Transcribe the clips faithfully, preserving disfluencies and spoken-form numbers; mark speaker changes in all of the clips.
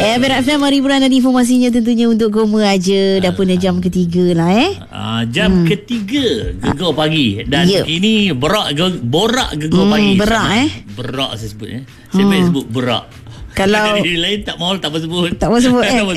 Speaker 1: Eh, Perak F M, mari bulan ada informasinya tentunya untuk Goma aja. Dah pun dah jam ketiga lah eh.
Speaker 2: Uh, jam hmm. ketiga Gegar Pagi. Dan yep. ini berak ge- borak Gegar
Speaker 1: hmm,
Speaker 2: Pagi.
Speaker 1: Berak eh.
Speaker 2: Berak saya sebut eh. Saya hmm. baik sebut berak.
Speaker 1: Kalau
Speaker 2: dia lain tak mau tak mau sebut.
Speaker 1: Tak mau sebut eh.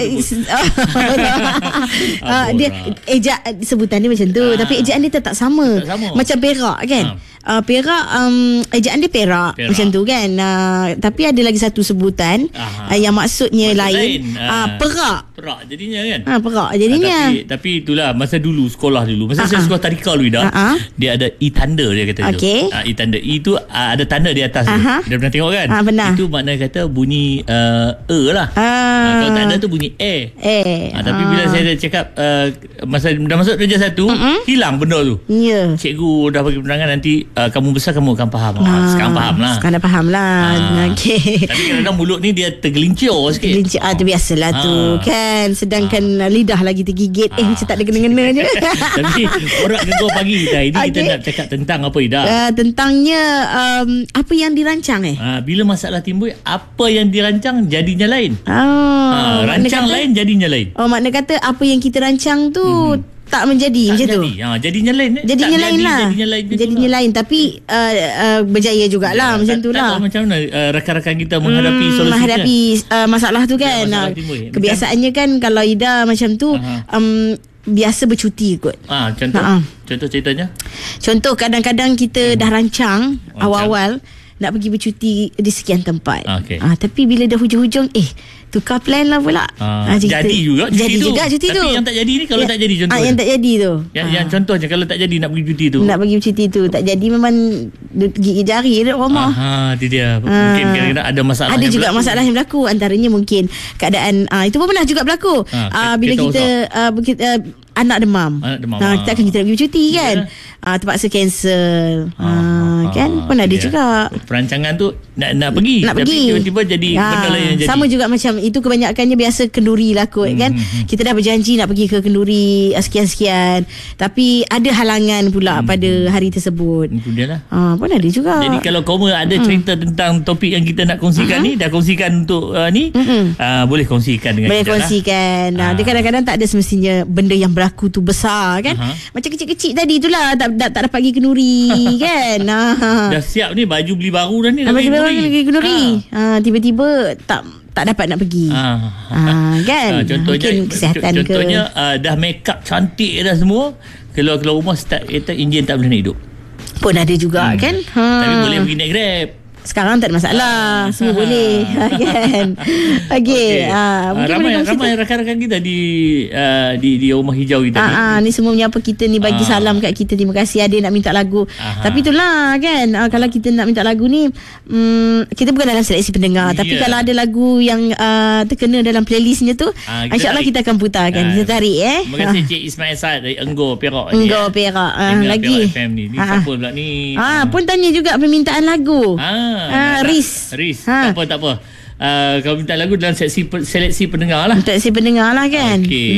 Speaker 1: uh, dia ejak sebutan dia macam tu, uh, tapi ejaan dia tetap sama. Tak sama. Macam perak kan? Uh. Uh, perak um, ejaan dia perak, perak macam tu kan. Uh, tapi ada lagi satu sebutan uh, yang maksudnya Maksud lain, lain. Uh, perak.
Speaker 2: Perak jadinya kan?
Speaker 1: Ha, perak jadinya. Uh,
Speaker 2: tapi, tapi itulah masa dulu sekolah dulu. Masa uh-huh. saya sekolah tadika dulu dah. Uh-huh. Dia ada E tanda dia kata okay. tu. Uh, E tanda E tu uh, ada tanda di atas uh-huh. tu. Dia pernah tengok kan? Uh, benar. Itu makna kata bunyi uh, E lah. Uh. Uh, kalau tak ada tu bunyi E. E. Uh, tapi uh. bila saya cakap uh, masa dah masuk darjah satu, uh-huh. hilang benda tu. Ya. Yeah. Cikgu dah bagi penerangan nanti uh, kamu besar kamu akan faham. Uh, uh, sekarang faham lah. Sekarang
Speaker 1: dah faham lah. Uh. Okey.
Speaker 2: Tapi kadang-kadang mulut ni dia tergelincir sikit.
Speaker 1: Tergelincir. Ah, tu biasalah uh. tu kan. Sedangkan uh. lidah lagi tergigit. Uh. Eh macam tak ada kena-kena je.
Speaker 2: Tapi Borak Gegar Pagi dah. Ini okay. kita nak cakap tentang apa Ida?
Speaker 1: Uh, tentangnya um, apa yang dirancang eh?
Speaker 2: Uh, bila masalah timbul, apa yang dirancang jadinya lain.
Speaker 1: Oh,
Speaker 2: uh, rancang kata, lain jadinya lain.
Speaker 1: Oh, makna kata apa yang kita rancang tu hmm. tak menjadi tak macam
Speaker 2: jadi.
Speaker 1: tu.
Speaker 2: Ha, jadinya lain.
Speaker 1: Jadinya
Speaker 2: tak
Speaker 1: lain
Speaker 2: jadi,
Speaker 1: lah.
Speaker 2: Jadinya lain.
Speaker 1: Jadinya lain tapi uh, uh, berjaya jugalah ya, macam tu lah.
Speaker 2: Macam mana uh, rakan-rakan kita menghadapi hmm, solusi
Speaker 1: menghadapi uh, masalah tu kan. Ya, masalah timbul, kebiasaannya kan kalau Ida macam tu um, biasa bercuti kot.
Speaker 2: Ah, contoh. Ha-ha. Contoh ceritanya?
Speaker 1: Contoh kadang-kadang kita hmm. dah rancang, rancang awal-awal nak pergi bercuti di sekian tempat. Okay. Ah, tapi bila dah hujung-hujung eh tukar plan lah pula.
Speaker 2: Ah, ah, jadi juga cuti
Speaker 1: jadi
Speaker 2: tu.
Speaker 1: juga cuti
Speaker 2: tapi
Speaker 1: tu.
Speaker 2: Tapi yang tak jadi ni kalau ya, tak jadi contoh.
Speaker 1: Ah, yang tak jadi tu.
Speaker 2: Yang,
Speaker 1: ah.
Speaker 2: yang contohnya kalau tak jadi nak pergi cuti tu.
Speaker 1: Nak pergi cuti tu tak jadi memang gigi jari dekat rumah.
Speaker 2: Ah, itu dia. Mungkin ah. kadang-kadang ada masalah.
Speaker 1: Ada
Speaker 2: yang
Speaker 1: juga
Speaker 2: berlaku.
Speaker 1: masalah yang berlaku. Antaranya mungkin keadaan ah, itu pun pernah juga berlaku. Ah, ah, bila kita uh, kita uh, anak demam. Anak demam. Nah, kita akan kita nak pergi bercuti kan. Yeah. Ah, terpaksa cancel. Ah, ah, kan pun ada yeah. juga.
Speaker 2: Perancangan tu nak nak pergi
Speaker 1: nak
Speaker 2: tapi
Speaker 1: pergi.
Speaker 2: tiba-tiba jadi ah, benda lain yang jadi.
Speaker 1: Sama juga macam itu kebanyakannya biasa kenduri lah kot hmm, kan. Hmm, kita dah berjanji nak pergi ke kenduri sekian-sekian tapi ada halangan pula hmm, pada hari tersebut. Itu
Speaker 2: dia lah.
Speaker 1: Ah, pun ada juga.
Speaker 2: Jadi kalau kamu ada cerita hmm. tentang topik yang kita nak kongsikan uh-huh. ni, dah kongsikan untuk uh, ni, uh-huh. uh, boleh kongsikan dengan
Speaker 1: boleh
Speaker 2: kita
Speaker 1: Boleh kongsikan. Lah. Nah, dia kadang-kadang tak ada semestinya benda yang berlaku tu besar kan. Uh-huh. Macam kecil-kecil tadi itulah tak, tak, tak dapat pergi kenduri kan. Nah.
Speaker 2: Dah siap ni baju beli baru dah ni.
Speaker 1: Baju baru pergi kenduri. Ha. Ha, tiba-tiba tak tak dapat nak pergi. Ha, ha kan. Ha,
Speaker 2: contohnya
Speaker 1: mungkin kesihatan
Speaker 2: contohnya, ke. Contohnya uh, dah make up cantik dah semua. Kalau keluar rumah start kata enjin tak boleh nak hidup.
Speaker 1: Pun ada juga hmm. kan. Ha.
Speaker 2: Tapi boleh pergi naik Grab.
Speaker 1: Sekarang tak ada masalah. Semua boleh kan. Okey. Okay. Uh,
Speaker 2: ramai ramai rakan-rakan kita di uh, di di rumah hijau kita
Speaker 1: uh, ni. Uh, ni semua menyapa kita ni bagi uh. salam kat kita. Terima kasih ada nak minta lagu. Uh-huh. Tapi itulah kan uh, kalau kita nak minta lagu ni um, kita bukan dalam seleksi pendengar. Yeah. Tapi kalau ada lagu yang uh, terkena dalam playlistnya tu uh, insya-Allah kita akan putarkan. Uh, kita tarik eh.
Speaker 2: Terima kasih uh. Cik Ismail Saad dari Enggo Perak
Speaker 1: ni. Enggo Perak. Uh, lagi.
Speaker 2: Perak F M ni. Ni uh. siapa pula ni?
Speaker 1: Ah uh, pun tanya juga permintaan lagu.
Speaker 2: Ah
Speaker 1: Ah, Riz.
Speaker 2: Riz. Ha. Tak apa, tak apa. Uh, kalau minta lagu dalam seleksi, seleksi pendengar lah.
Speaker 1: Seleksi pendengar lah kan.
Speaker 2: Okay.